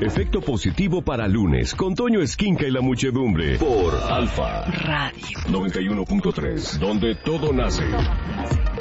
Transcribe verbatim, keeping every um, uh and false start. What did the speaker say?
Efecto positivo para lunes con Toño Esquinca y la muchedumbre por Alfa Radio noventa y uno punto tres, donde todo nace.